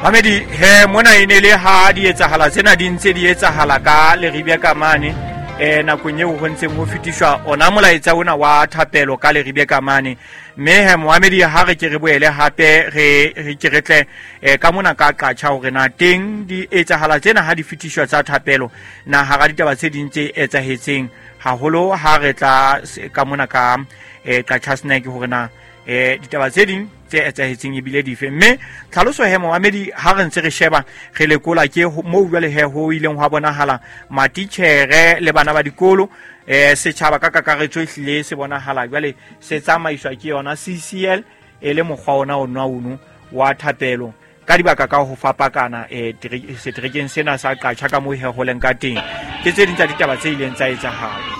Mohamedi he mona inele ha di etsahala tsena di ntse di etsahala ka Leribia ka mane nakong eo ho ntseng ho fitishwa ona molaetsa ona wa thapelo ka Leribia ka mane mme he Mohamedi ha re ke re boele hape re ke retle ka mona ka qacha hore na teng di etsahala tsena ha di fitishwa tsa thapelo na ha ga ditaba tse ding tse etsahetseng haholo ha re tla ka mona ka qacha snack hore na ditaba tse ding tse etsahetseng ebile dife mme tlhaloso he Mohamedi ha re ntse re sheba re lekola ke mo jwale he ho ileng ha bonahala matitjhere le bana ba dikolo setjhaba ka kakaretso ehlile se bonahala jwale se tsamaiswa ke yona CCL le mokgwa ona o nwa unu wa thapelo ka dibaka ka ho fapakana setrekeng sena sa qacha ka mo he ho leng ka teng ke tse ding tsa ditaba tse ileng tsa etsahala.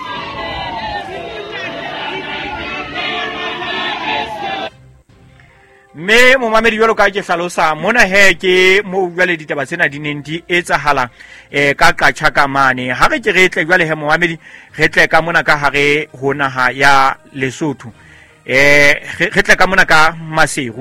Me Mohamedi jwalo ka ke hlalosa mona he ke mo jwale ditaba tsena di neng di etsahala ka qacha ka mane ha re ke re tle jwale he Mohamedi re tle ka mona ka hare ho naha ya Lesotho re tle ka mona ka Maseru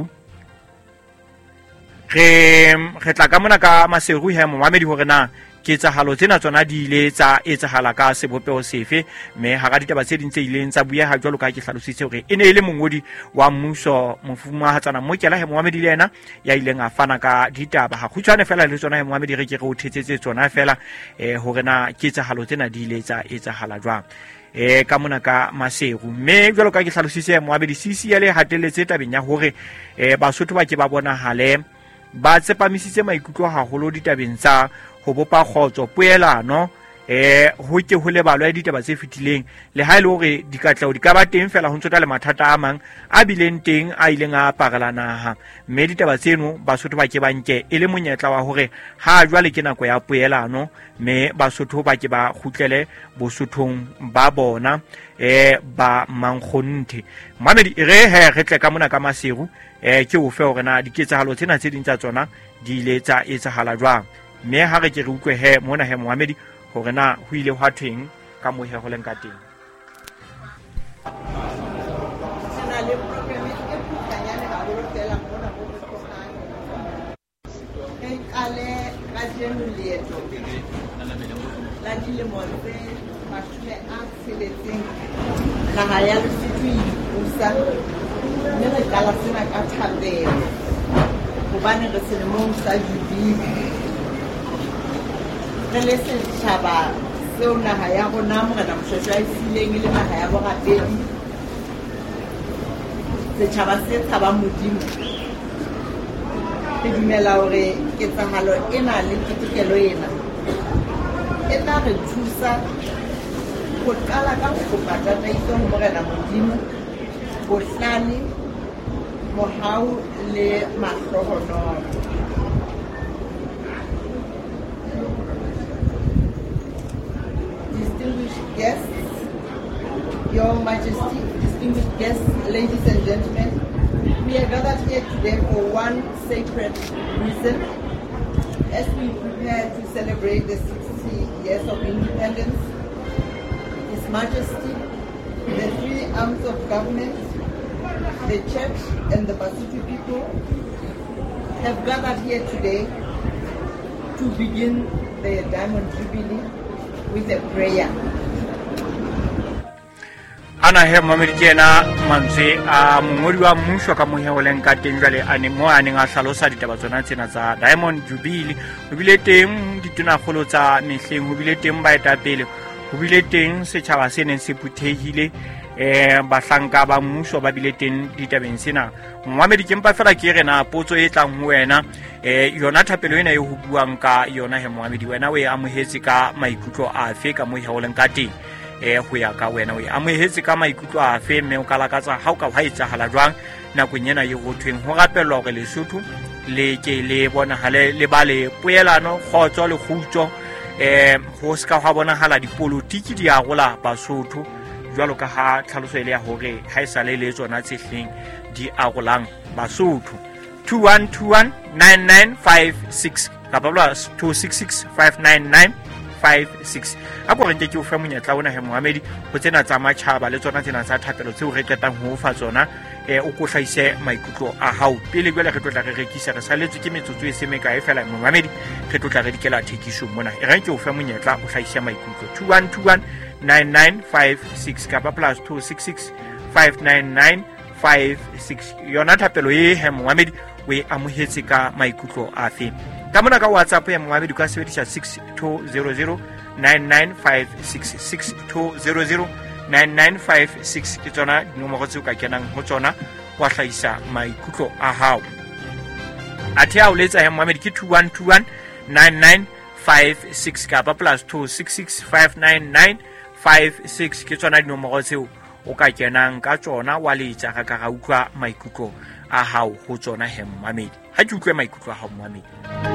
re tla ka mona ka Maseru he Mohamedi hore na ke tsahalo tsena tsona di ile tsa etsahala ka sebopeo sefe me ha ga ditaba tse ding tse ileng tsa buya ha jwalo ka ke hlalositse hore ene ile mongodi wa mmuso mofumahatsana Mokela he Mohamedi le yena ya ileng a fana ka ditaba ha khutshwane fela le tsona he Mohamedi re ke re o thetsetse tsona fela hore na ke tsahalo tsena di ile tsa etsahala jwang ka mona ka Maseru mme jwalo ka ke hlalositse Mohamedi CCL hatelletse tabeng ya hore Basotho ba ke ba bona hale ba tsepamisitse maikutlo haholo ditabeng tsa ho bopa khotso poelano ho ke ho lebalwa ditaba tse fitileng le ha ile hore dikatleho di ka ba teng fela ho ntse le mathata a mang a bileng teng a ileng a paralana ha mme ditaba tseno Basotho ba ke ba nke le monyetla wa hore ha jwale ke nako ya poelano mme Basotho ba ke ba khutlele bosothong ba bona ba mankgonthe Mohamedi re tle ka mona ka Maseru ke o fe hore na diketsahalo tsena tse ding tsa tsona di ile tsa etsahala jwang mme ha re ke re utlwe he mona he Mohamedi hore na ho ile hwa thweng ka mo he ho leng ka teng. Naha ya Lesotho e ipusa mme re qala sena ka thapelo hobane re selemong sa Jubilee re le setjhaba seo naha ya rona Morena Moshweshwe a fileng le naha ya borapedi setjhaba se tshabang Modimo re dumela hore ketsahalo ena le ketekelo ena e tla re thusa ho qala ka ho kopa tataiso ho Morena Modimo bohlale mohau le mahlohonolo. Distinguished guests, Your Majesty, distinguished guests, ladies and gentlemen, we are gathered here today for one sacred reason as we prepare to celebrate the 60 years of independence. His Majesty, the three arms of government, the Church and the Basotho people have gathered here today to begin the Diamond Jubilee with a prayer. Ana he Mohamedi kena mantswe a mongodi wa mmusho ka mohe ho leng ka teng jwale ane mo a neng a hlalosa ditaba tsona tsena tsa Diamond Jubilee ho bile teng ditunakgolo tsa mehleng ho bile teng baetapele ho bile teng setjhaba se neng se puthehile bahlanka ba mmuso ba bile teng ditabeng sena Mohamedi ke mpa fela ke rena potso e tlang ho wena yona thapelo ena e ho buang ka yona he Mohamedi wena we amohetse ka maikutlo afe ka mohe ho leng ka teng ho ya ka wena we amohetse ka maikutlo afe mme o kalakatsa ha o ka etsahala jwang nakong ena e ho thweng ho rapellwa hore Lesotho le ke le bona hale le ba le poelano khotso le khutso ho ska ha bona hala dipolitiki di arola Basotho jwalo ka ha tlhaloso ile ya hore ha e sale le tsona tsehleng di arolang Basotho 21219956 kapa plus 26659956 a go rente ke o fa monyetla ona he Mohamedi ho tsena tsa matjhaba le tsona tsena tsa thapelo tseo re qetang ho fa tsona o ko hlaise maikutlo a hao pele jwale re tlotla re rekisa re saletswe ke metsotso e semeka e fela momamedi re tlotla re dikela thekisong mona e reng ke o fa monyetla o hlaise maikutlo 2121 9956 kapa +266 59956 yona thapelo e he momamedi o e amohetse ka maikutlo a fe ka mona ka WhatsApp ya momamedi ka sebedisa 6200 9956 6200 9956 ke tsona dinomoro tseo ka kenang ho tsona wa hlaisa maikutlo a hao athe a o letsa ya momamedi ke 2121 9956 kapa +266 59956 ke tsona dinomoro tseo o ka kenang ka tsona wa letsa ga ka ga utlwa maikutlo a hao ho tsona he momamedi ha ke utlwe maikutlo a hao momamedi